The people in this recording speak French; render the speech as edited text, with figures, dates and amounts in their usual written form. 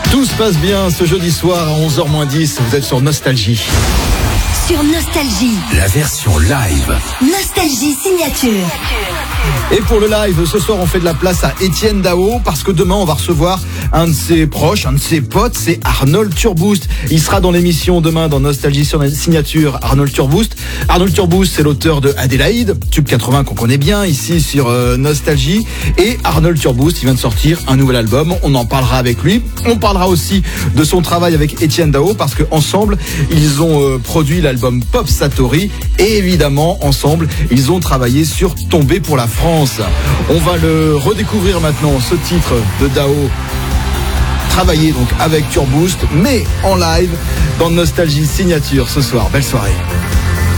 Tout se passe bien ce jeudi soir à 11h-10, vous êtes sur Nostalgie. Sur Nostalgie. La version live. Nostalgie signature. Et pour le live, ce soir, on fait de la place à Étienne Dao parce que demain, on va recevoir un de ses proches, un de ses potes, c'est Arnold Turboost. Il sera dans l'émission demain dans Nostalgie sur signature Arnold Turboost. Arnold Turboost, c'est l'auteur de Adélaïde, Tube 80 qu'on connaît bien ici sur Nostalgie. Et Arnold Turboost, il vient de sortir un nouvel album. On en parlera avec lui. On parlera aussi de son travail avec Étienne Dao parce qu'ensemble, ils ont produit l'album Pop Satori. Et évidemment, ensemble, ils ont travaillé sur Tomber pour la France. On va le redécouvrir maintenant, ce titre de Dao, travaillé donc avec Turboost, mais en live dans Nostalgie signature ce soir. Belle soirée.